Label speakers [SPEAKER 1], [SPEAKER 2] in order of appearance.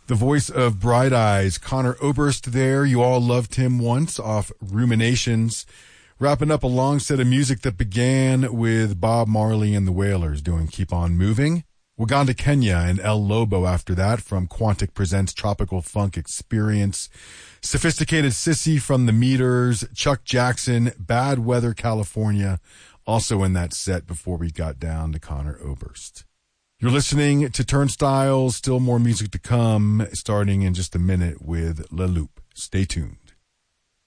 [SPEAKER 1] The voice of Bright Eyes, Conor Oberst there. You all loved him once off Ruminations. Wrapping up a long set of music that began with Bob Marley and the Wailers doing Keep On Moving. Waganda, Kenya and El Lobo after that from Quantic Presents Tropical Funk Experience. Sophisticated Sissy from the Meters. Chuck Jackson, Bad Weather, California. Also in that set before we got down to Conor Oberst. You're listening to Turnstiles. Still more music to come, starting in just a minute with La Loupe. Stay tuned.